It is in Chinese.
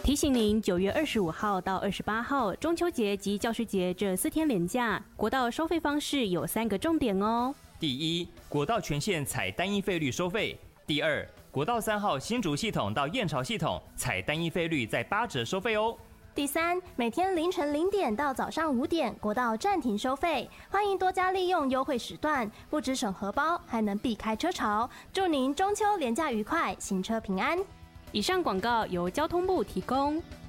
提醒您，9月25号到28号，中秋节及教师节这4天连假，国道收费方式有3个重点哦。 第一，国道全线采单一费率收费；第二，国道3号新竹系统到燕巢系统采单一费率在8折收费哦。 第三，每天凌晨0点到早上5点，国道暂停收费，欢迎多加利用优惠时段，不只省荷包，还能避开车潮。祝您中秋连假愉快，行车平安。 以上广告由交通部提供。